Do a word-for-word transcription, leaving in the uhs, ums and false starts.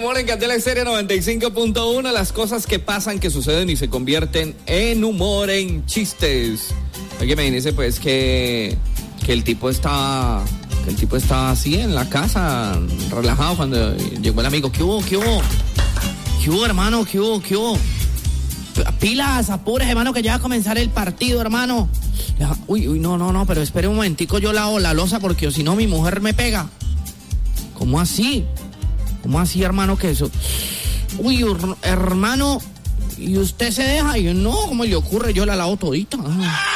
humor en Candela Estéreo noventa y cinco punto uno. Las cosas que pasan, que suceden y se convierten en humor, en chistes. Oye, me dice pues que, que el tipo está... Que el tipo estaba así en la casa, relajado, cuando llegó el amigo. ¿Qué hubo? ¿Qué hubo? ¿Qué hubo, hermano? ¿Qué hubo? ¿Qué hubo? Pilas, apures, hermano, que ya va a comenzar el partido, hermano. Uy, uy, no, no, no, pero espere un momentico, yo lavo la losa porque si no mi mujer me pega. ¿Cómo así? ¿Cómo así, hermano, que eso? Uy, hermano, ¿y usted se deja? Y yo, no, ¿cómo le ocurre? Yo la lavo todita.